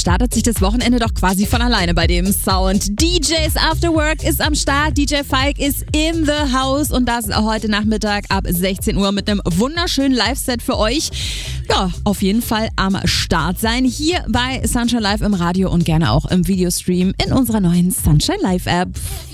startet sich das Wochenende doch quasi von alleine bei dem Sound. DJs After Work ist am Start, DJ Falk ist in the house und das heute Nachmittag ab 16 Uhr mit einem wunderschönen Live-Set für euch. Ja, auf jeden Fall am Start sein, hier bei Sunshine Live im Radio und gerne auch im Videostream in unserer neuen Sunshine Live App.